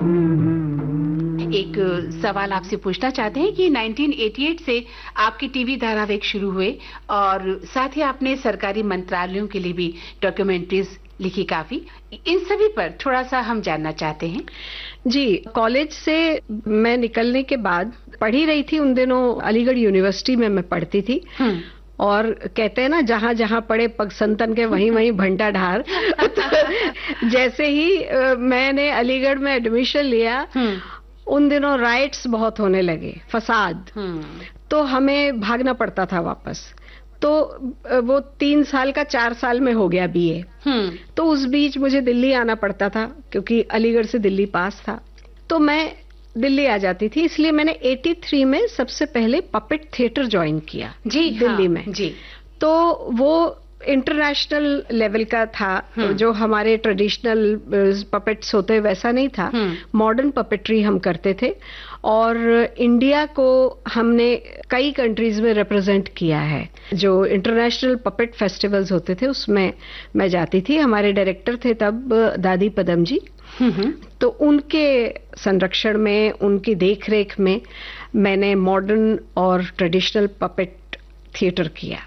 एक सवाल आपसे पूछना चाहते हैं कि 1988 से आपके टीवी धारावाहिक शुरू हुए और साथ ही आपने सरकारी मंत्रालयों के लिए भी डॉक्यूमेंट्रीज लिखी काफी। इन सभी पर थोड़ा सा हम जानना चाहते हैं। जी, कॉलेज से मैं निकलने के बाद पढ़ी रही थी। उन दिनों अलीगढ़ यूनिवर्सिटी में मैं पढ़ती थी और कहते हैं ना, जहां जहां पड़े पग संतन के वहीं वहीं भंटा ढार। तो जैसे ही मैंने अलीगढ़ में एडमिशन लिया, उन दिनों राइट्स बहुत होने लगे, फसाद। तो हमें भागना पड़ता था वापस। तो वो 3 साल का 4 साल में हो गया बीए। तो उस बीच मुझे दिल्ली आना पड़ता था क्योंकि अलीगढ़ से दिल्ली पास था। तो मैं दिल्ली आ जाती थी, इसलिए मैंने 83 में सबसे पहले पपेट थिएटर ज्वाइन किया जी, दिल्ली में जी। तो वो इंटरनेशनल लेवल का था, जो हमारे ट्रेडिशनल पपेट्स होते वैसा नहीं था। मॉडर्न पपेट्री हम करते थे और इंडिया को हमने कई कंट्रीज में रिप्रेजेंट किया है। जो इंटरनेशनल पपेट फेस्टिवल्स होते थे उसमें मैं जाती थी। हमारे डायरेक्टर थे तब दादी पदम जी। तो उनके संरक्षण में, उनकी देखरेख में मैंने मॉडर्न और ट्रेडिशनल पपेट थिएटर किया।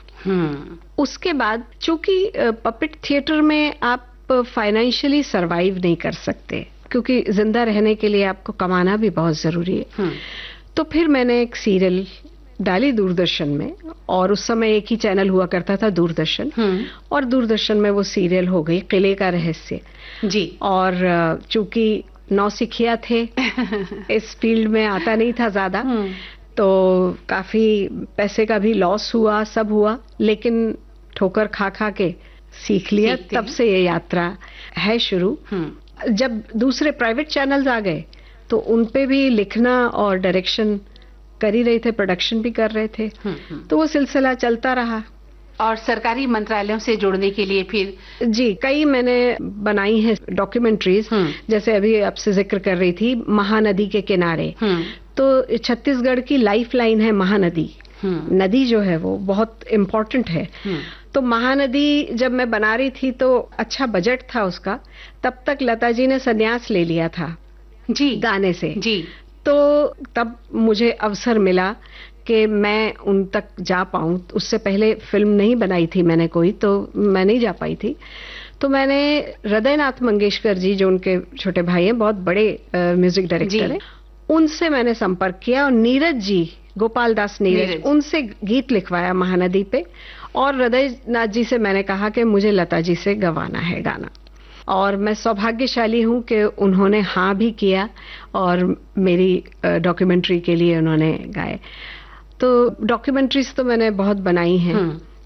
उसके बाद चूंकि पपेट थिएटर में आप फाइनेंशियली सरवाइव नहीं कर सकते क्योंकि जिंदा रहने के लिए आपको कमाना भी बहुत जरूरी है। तो फिर मैंने एक सीरियल डाली दूरदर्शन में, और उस समय एक ही चैनल हुआ करता था, दूरदर्शन। और दूरदर्शन में वो सीरियल हो गई किले का रहस्य जी। और चूंकि नौसिखिया थे, इस फील्ड में आता नहीं था ज्यादा, तो काफी पैसे का भी लॉस हुआ, सब हुआ, लेकिन ठोकर खा खा के सीख लिया। तब से ये यात्रा है शुरू। जब दूसरे प्राइवेट चैनल्स आ गए तो उनपे भी लिखना और डायरेक्शन कर ही रहे थे, प्रोडक्शन भी कर रहे थे। तो वो सिलसिला चलता रहा। और सरकारी मंत्रालयों से जुड़ने के लिए फिर जी कई मैंने बनाई है डॉक्यूमेंट्रीज। जैसे अभी आपसे जिक्र कर रही थी, महानदी के किनारे। तो छत्तीसगढ़ की लाइफ लाइन है महानदी। नदी जो है वो बहुत इम्पोर्टेंट है। तो महानदी जब मैं बना रही थी तो अच्छा बजट था उसका। तब तक लता जी ने संन्यास ले लिया था जी गाने से जी। तो तब मुझे अवसर मिला कि मैं उन तक जा पाऊं। उससे पहले फिल्म नहीं बनाई थी मैंने कोई, तो मैं नहीं जा पाई थी। तो मैंने हृदयनाथ मंगेशकर जी, जो उनके छोटे भाई हैं, बहुत बड़े म्यूजिक डायरेक्टर हैं, उनसे मैंने संपर्क किया और नीरज जी, गोपाल दास नीरज, उनसे गीत लिखवाया महानदी पे। और हृदयनाथ जी से मैंने कहा कि मुझे लता जी से गवाना है गाना। और मैं सौभाग्यशाली हूं कि उन्होंने हाँ भी किया और मेरी डॉक्यूमेंट्री के लिए उन्होंने गाए। तो डॉक्यूमेंट्रीज तो मैंने बहुत बनाई हैं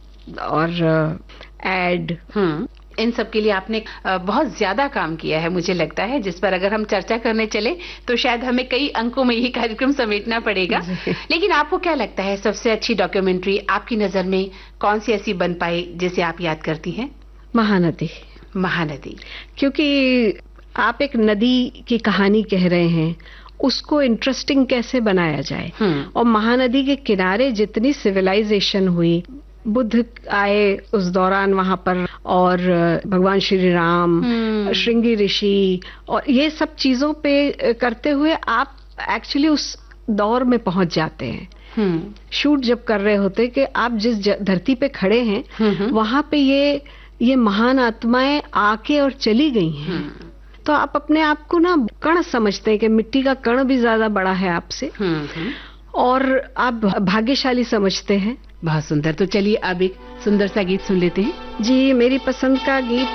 और एड, इन सब के लिए आपने बहुत ज्यादा काम किया है, मुझे लगता है, जिस पर अगर हम चर्चा करने चले तो शायद हमें कई अंकों में यही कार्यक्रम समेटना पड़ेगा। लेकिन आपको क्या लगता है, सबसे अच्छी डॉक्यूमेंट्री आपकी नजर में कौन सी ऐसी बन पाई जिसे आप याद करती हैं? महानदी। महानदी, क्योंकि आप एक नदी की कहानी कह रहे हैं, उसको इंटरेस्टिंग कैसे बनाया जाए। और महानदी के किनारे जितनी सिविलाइजेशन हुई, बुद्ध आए उस दौरान वहां पर, और भगवान श्री राम, श्रृंगी ऋषि, और ये सब चीजों पे करते हुए आप एक्चुअली उस दौर में पहुंच जाते हैं। शूट जब कर रहे होते कि आप जिस धरती पे खड़े हैं वहां पे ये महान आत्माएं आके और चली गई हैं। तो आप अपने आप को ना कण समझते हैं कि मिट्टी का कण भी ज्यादा बड़ा है आपसे, और आप भाग्यशाली समझते हैं। बहुत सुंदर। तो चलिए अब एक सुंदर सा गीत सुन लेते हैं। जी, मेरी पसंद का गीत